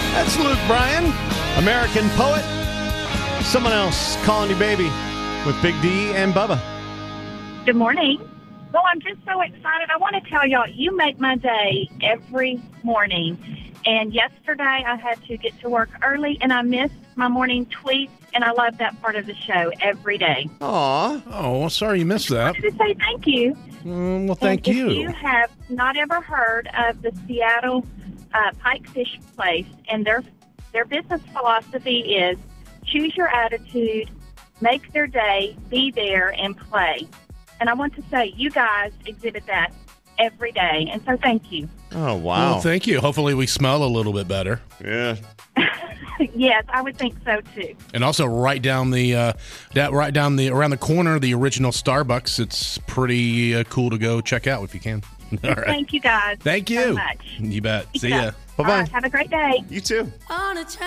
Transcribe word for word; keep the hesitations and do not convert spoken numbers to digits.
That's Luke Bryan, American poet. Someone else calling you baby with Big D and Bubba. Good morning. Well, I'm just so excited. I want to tell y'all, you make my day every morning. And yesterday I had to get to work early, and I missed my morning tweets, and I love that part of the show every day. Aw. Oh, well, sorry you missed that. I wanted to say thank you. Mm, well, thank and you. If you have not ever heard of the Seattle uh, Pikefish Place, and their their business philosophy is choose your attitude, make their day, be there, and play. And I want to say you guys exhibit that every day, and so thank you. Oh, wow. Well, thank you. Hopefully we smell a little bit better. Yeah. Yes, I would think so, too. And also right down the, uh, that right down the, around the corner, the original Starbucks. It's pretty uh, cool to go check out if you can. All right. Thank you, guys. Thank you. So much. You bet. See Yeah. ya. Bye-bye. All right, have a great day. You too. On a